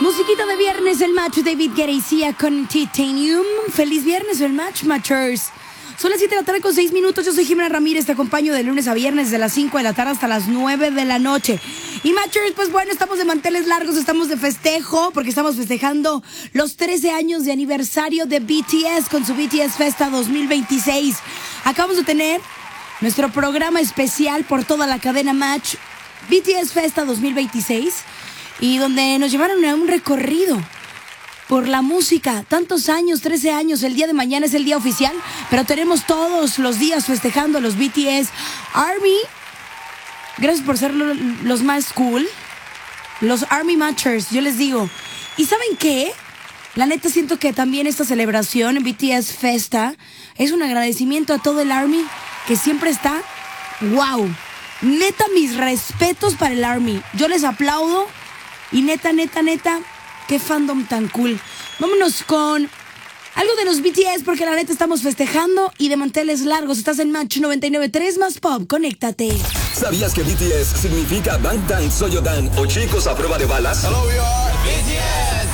Musiquita de viernes, el match David Guetta y Sia con Titanium. Feliz viernes, el matchers. Son las 7 de la tarde con 6 minutos. Yo soy Jimena Ramírez, te acompaño de lunes a viernes de las 5 de la tarde hasta las 9 de la noche. Y matchers, pues bueno, estamos de manteles largos, estamos de festejo, porque estamos festejando los 13 años de aniversario de BTS con su BTS Festa 2026. Acabamos de tener nuestro programa especial por toda la cadena Match, BTS Festa 2026, y donde nos llevaron a un recorrido por la música, tantos años, 13 años. El día de mañana es el día oficial, pero tenemos todos los días festejando a los BTS Army. Gracias por ser los más cool, los Army Matchers, yo les digo. ¿Y saben qué? La neta siento que también esta celebración en BTS Festa es un agradecimiento a todo el Army que siempre está, wow. Neta, mis respetos para el Army. Yo les aplaudo y neta, qué fandom tan cool. Vámonos con algo de los BTS porque la neta estamos festejando y de manteles largos. Estás en Match 99.3 más Pop. Conéctate. ¿Sabías que BTS significa Bangtan Soyodan o chicos a prueba de balas? Hello, we are BTS.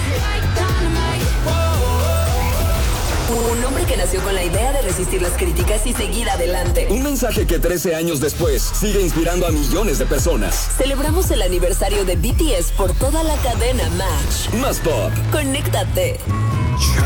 Un hombre que nació con la idea de resistir las críticas y seguir adelante. Un mensaje que 13 años después sigue inspirando a millones de personas. Celebramos el aniversario de BTS por toda la cadena Match. Más Pop. Conéctate.